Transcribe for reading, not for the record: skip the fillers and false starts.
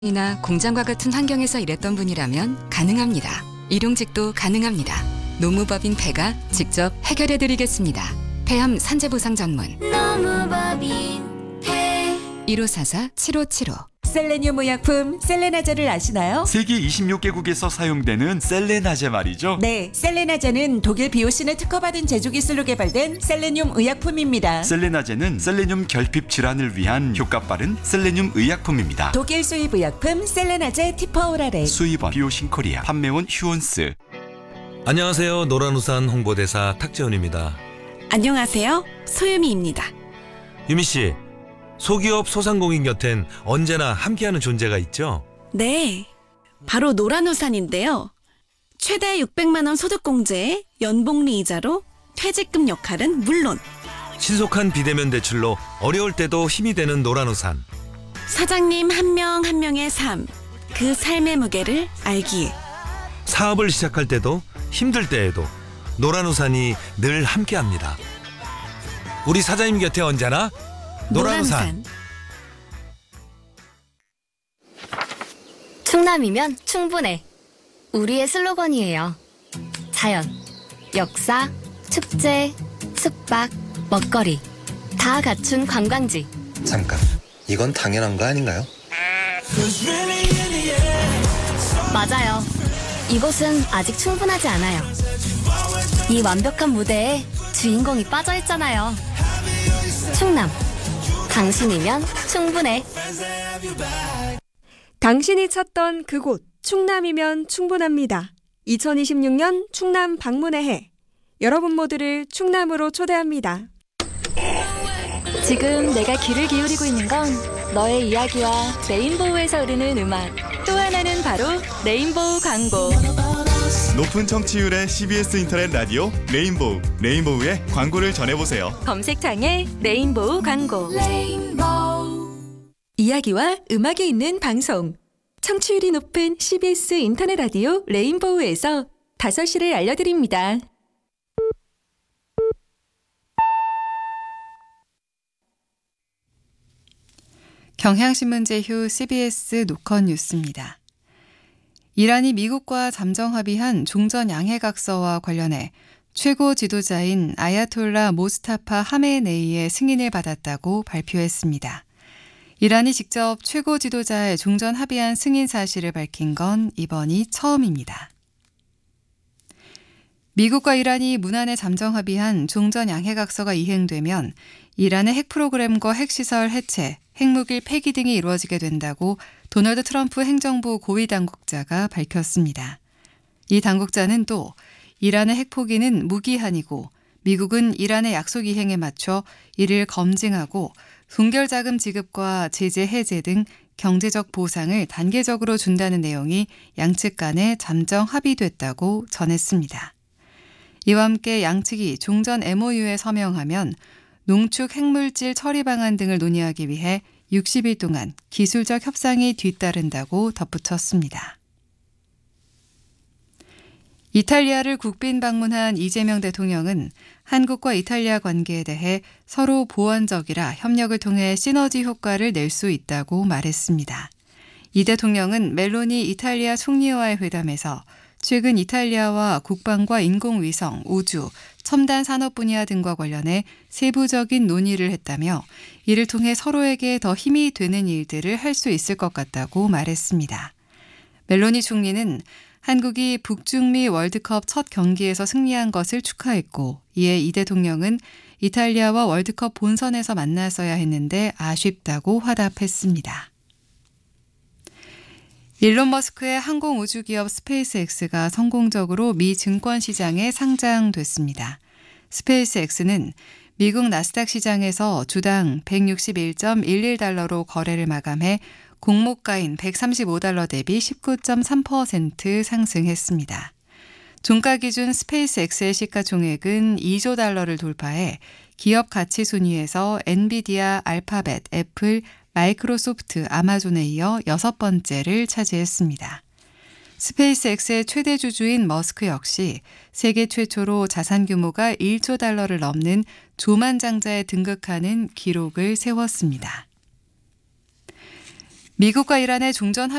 이나 공장과 같은 환경에서 일했던 분이라면 가능합니다. 일용직도 가능합니다. 노무법인 폐가 직접 해결해드리겠습니다. 폐암 산재보상 전문 노무법인 폐 1544-7575 셀레늄 의약품 셀레나제를 아시나요? 세계 26개국에서 사용되는 셀레나제 말이죠. 네, 셀레나제는 독일 비오신에 특허받은 제조기술로 개발된 셀레늄 의약품입니다. 셀레나제는 셀레늄 결핍 질환을 위한 효과 빠른 셀레늄 의약품입니다. 독일 수입 의약품 셀레나제 티퍼오라레. 수입원 비오신코리아, 판매원 휴온스. 안녕하세요. 노란우산 홍보대사 탁재훈입니다. 안녕하세요. 소유미입니다. 유미씨, 소기업 소상공인 곁엔 언제나 함께하는 존재가 있죠? 네, 바로 노란우산인데요. 최대 600만 원 소득공제에 연봉리 이자로 퇴직금 역할은 물론 신속한 비대면 대출로 어려울 때도 힘이 되는 노란우산. 사장님 한 명 한 명의 삶, 그 삶의 무게를 알기에 사업을 시작할 때도 힘들 때에도 노란우산이 늘 함께합니다. 우리 사장님 곁에 언제나 노란우산. 충남이면 충분해. 우리의 슬로건이에요. 자연, 역사, 축제, 숙박, 먹거리 다 갖춘 관광지. 잠깐, 이건 당연한 거 아닌가요? 맞아요. 이곳은 아직 충분하지 않아요. 이 완벽한 무대에 주인공이 빠져있잖아요. 충남, 당신이면 충분해. 당신이 찾던 그곳 충남이면 충분합니다. 2026년 충남 방문의 해. 여러분 모두를 충남으로 초대합니다. 지금 내가 귀를 기울이고 있는 건 너의 이야기와 레인보우에서 흐르는 음악. 또 하나는 바로 레인보우 광고. 높은 청취율의 CBS 인터넷 라디오 레인보우. 레인보우의 광고를 전해보세요. 검색창에 레인보우 광고. 이야기와 음악이 있는 방송. 청취율이 높은 CBS 인터넷 라디오 레인보우에서 5시를 알려드립니다. 경향신문 제휴 CBS 노컷 뉴스입니다. 이란이 미국과 잠정 합의한 종전 양해각서와 관련해 최고 지도자인 아야톨라 모스타파 하메네이의 승인을 받았다고 발표했습니다. 이란이 직접 최고 지도자의 종전 합의안 승인 사실을 밝힌 건 이번이 처음입니다. 미국과 이란이 무난에 잠정 합의한 종전 양해각서가 이행되면 이란의 핵 프로그램과 핵시설 해체, 핵무기 폐기 등이 이루어지게 된다고 도널드 트럼프 행정부 고위 당국자가 밝혔습니다. 이 당국자는 또 이란의 핵 포기는 무기한이고 미국은 이란의 약속 이행에 맞춰 이를 검증하고 동결자금 지급과 제재 해제 등 경제적 보상을 단계적으로 준다는 내용이 양측 간에 잠정 합의됐다고 전했습니다. 이와 함께 양측이 종전 MOU에 서명하면 농축 핵물질 처리 방안 등을 논의하기 위해 60일 동안 기술적 협상이 뒤따른다고 덧붙였습니다. 이탈리아를 국빈 방문한 이재명 대통령은 한국과 이탈리아 관계에 대해 서로 보완적이라 협력을 통해 시너지 효과를 낼 수 있다고 말했습니다. 이 대통령은 멜로니 이탈리아 총리와의 회담에서 최근 이탈리아와 국방과 인공위성, 우주, 첨단 산업 분야 등과 관련해 세부적인 논의를 했다며 이를 통해 서로에게 더 힘이 되는 일들을 할 수 있을 것 같다고 말했습니다. 멜로니 총리는 한국이 북중미 월드컵 첫 경기에서 승리한 것을 축하했고 이에 이 대통령은 이탈리아와 월드컵 본선에서 만났어야 했는데 아쉽다고 화답했습니다. 일론 머스크의 항공우주기업 스페이스X가 성공적으로 미 증권시장에 상장됐습니다. 스페이스X는 미국 나스닥 시장에서 주당 161.11달러로 거래를 마감해 공모가인 135달러 대비 19.3% 상승했습니다. 종가 기준 스페이스X의 시가총액은 2조 달러를 돌파해 기업 가치 순위에서 엔비디아, 알파벳, 애플, 마이크로소프트, 아마존에 이어 6번째를 차지했습니다. 스페이스X의 최대 주주인 머스크 역시 세계 최초로 자산 규모가 1조 달러를 넘는 조만장자에 등극하는 기록을 세웠습니다. 미국과 이란의 종전